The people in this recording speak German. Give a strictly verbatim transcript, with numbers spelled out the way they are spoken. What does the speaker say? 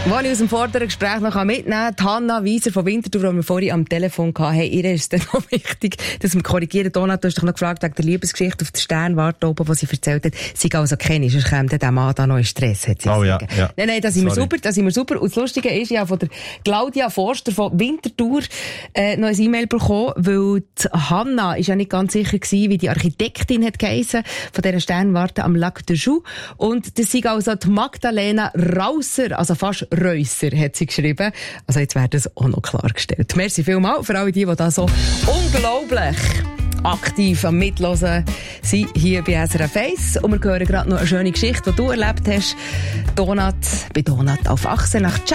Was ich aus dem vorderen Gespräch noch mitnehmen kann, die Hanna Wieser von Winterthur, die wir vorhin am Telefon hatten, hey, ihr ist es dann noch wichtig, dass wir korrigieren. Donat, du hast dich noch gefragt wegen der Liebesgeschichte auf der Sternwarte oben, die sie erzählt hat. Sie also kenne ich, sonst käme der Mann da noch in Stress, hat sie oh, gesagt. Ja, ja. Nein, nein, das sind wir super, das sind wir super. Und das Lustige ist, ja von der Claudia Forster von Winterthur äh, noch ein E-Mail bekommen, weil die Hanna ist ja nicht ganz sicher gewesen, wie die Architektin hat geheissen, von dieser Sternwarte am Lac de Joux. Und das ist also die Magdalena Rausser, also fast Reusser, hat sie geschrieben. Also jetzt wäre das auch noch klargestellt. Merci vielmals für alle die, die da so unglaublich aktiv am Mitlosen sind hier bei S R F eins. Und wir hören gerade noch eine schöne Geschichte, die du erlebt hast. Donat, bei Donat auf Achse nach